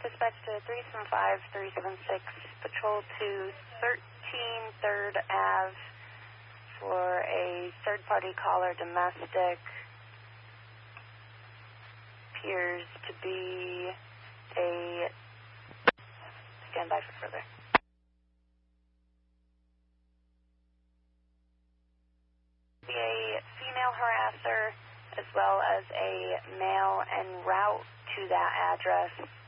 dispatch to 375-376, patrol to 13 3rd Ave for a third-party caller, domestic. Appears to be a... Stand by for further. Be a female harasser as well as a male en route to that address.